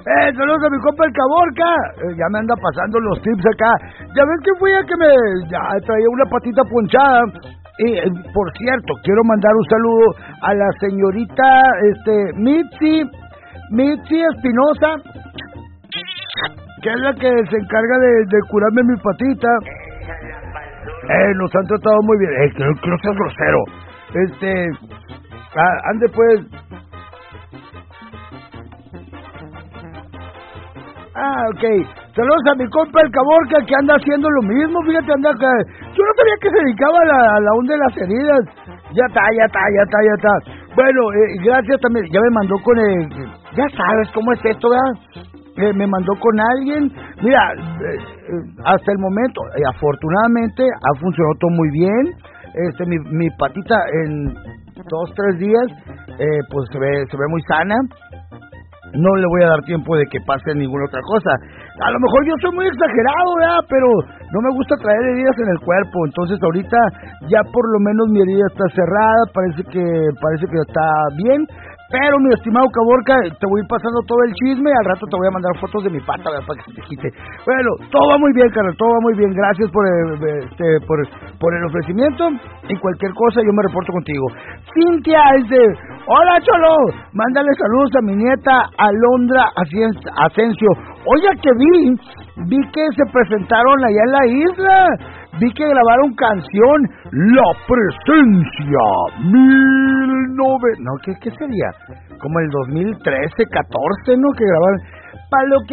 Saludos a mi compa el Caborca. Ya me anda pasando los tips acá. Ya ves que fui a que ya traía una patita ponchada. Y por cierto, quiero mandar un saludo a la señorita Mitzi Espinosa, que es la que se encarga de curarme mi patita. Nos han tratado muy bien. Que no seas grosero. Ande pues. Ok. Saludos a mi compa el Caborca, que anda haciendo lo mismo. Fíjate, anda acá. Yo no sabía que se dedicaba a la onda de las heridas. Ya está. Bueno, gracias también. Ya me mandó con el... Ya sabes cómo es esto, ¿verdad? Me mandó con alguien. Mira, hasta el momento, afortunadamente, ha funcionado todo muy bien. Mi patita en 2-3 días, pues se ve muy sana. No le voy a dar tiempo de que pase ninguna otra cosa. A lo mejor yo soy muy exagerado, ¿verdad? Pero no me gusta traer heridas en el cuerpo. Entonces ahorita ya por lo menos mi herida está cerrada. Parece que está bien. Pero mi estimado Caborca, te voy pasando todo el chisme. Al rato te voy a mandar fotos de mi pata, ¿verdad? Para que se te quite. Bueno, todo va muy bien, carnal, todo va muy bien. Gracias por el ofrecimiento. Y cualquier cosa yo me reporto contigo. Cintia dice: hola, Cholo, mándale saludos a mi nieta Alondra Asensio. Oye, que vi que se presentaron allá en la isla. Vi que grabaron canción La Presencia 19... No, ¿qué sería? Como el 2013, 14, ¿no? Que grabaron... Para lo que